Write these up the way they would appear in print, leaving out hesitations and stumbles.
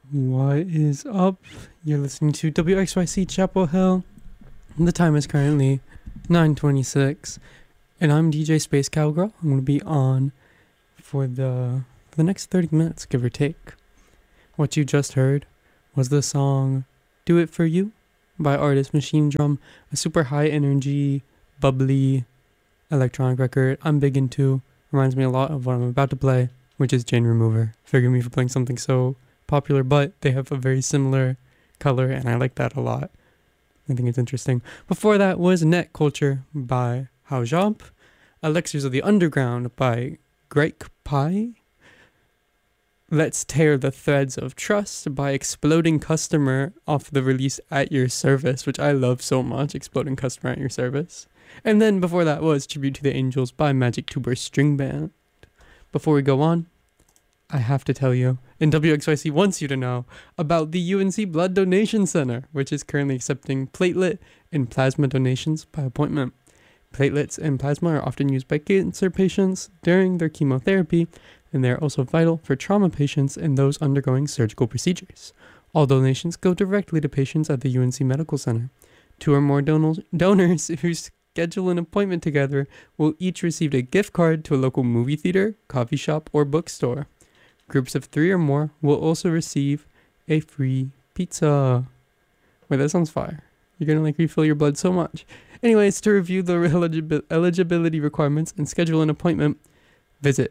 What is up? You're listening to WXYC Chapel Hill. The time is currently 9:26, and I'm DJ Space Cowgirl. I'm going to be on for the next 30 minutes, give or take. What you just heard was the song Do It For You by artist Machine Drum, a super high energy, bubbly electronic record I'm big into. Reminds me a lot of what I'm about to play, which is Jane Remover. Forgive me for playing something so popular, but they have a very similar color, and I like that a lot. I think it's interesting. Before that was Net Culture by Haujamp, Elixirs of the Underground by Greik Pie, Let's Tear the Threads of Trust by Exploding Customer off the release At Your Service, which I love so much, Exploding Customer at Your Service. And then before that was Tribute to the Angels by Magic Tuber String Band. Before we go on, I have to tell you, and WXYC wants you to know, about the UNC Blood Donation Center, which is currently accepting platelet and plasma donations by appointment. Platelets and plasma are often used by cancer patients during their chemotherapy, and they are also vital for trauma patients and those undergoing surgical procedures. All donations go directly to patients at the UNC Medical Center. 2 or more donors who schedule an appointment together will each receive a gift card to a local movie theater, coffee shop, or bookstore. Groups of 3 or more will also receive a free pizza. Wait, that sounds fire. You're gonna refill your blood so much. Anyways, to review the eligibility requirements and schedule an appointment, visit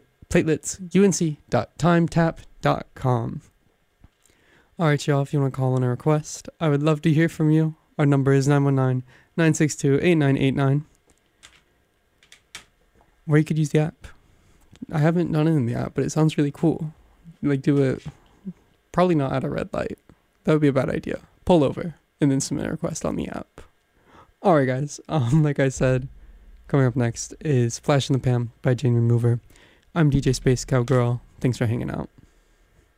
plateletsunc.timetap.com. Alright, y'all, if you want to call in a request, I would love to hear from you. Our number is 919-962-8989. Or you could use the app. I haven't done it in the app, but it sounds really cool. Do it, probably not at a red light. That would be a bad idea. Pull over and then submit a request on the app. Alright guys, like I said, coming up next is Flash in the Pan by Jane Remover. I'm DJ Space Cowgirl. Thanks for hanging out.